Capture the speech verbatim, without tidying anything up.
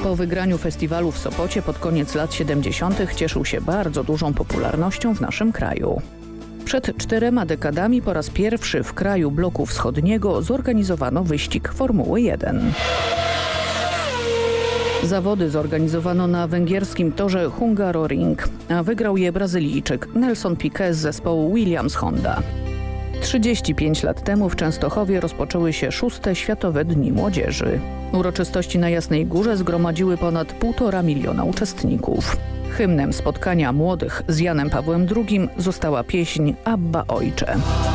Po wygraniu festiwalu w Sopocie pod koniec lat siedemdziesiątych cieszył się bardzo dużą popularnością w naszym kraju. Przed czterema dekadami po raz pierwszy w kraju bloku wschodniego zorganizowano wyścig Formuły jeden. Zawody zorganizowano na węgierskim torze Hungaroring, a wygrał je Brazylijczyk Nelson Piquet z zespołu Williams Honda. trzydzieści pięć lat temu w Częstochowie rozpoczęły się szóste Światowe Dni Młodzieży. Uroczystości na Jasnej Górze zgromadziły ponad półtora miliona uczestników. Hymnem spotkania młodych z Janem Pawłem drugim została pieśń Abba Ojcze.